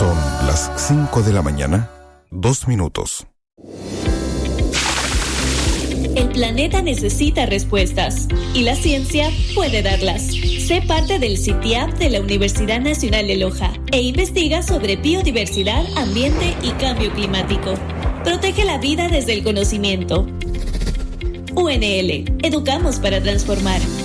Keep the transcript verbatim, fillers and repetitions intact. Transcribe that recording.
Son las cinco de la mañana, dos minutos. El planeta necesita respuestas y la ciencia puede darlas. Sé parte del CITIAP de la Universidad Nacional de Loja e investiga sobre biodiversidad, ambiente y cambio climático. Protege la vida desde el conocimiento. U N L, educamos para transformar.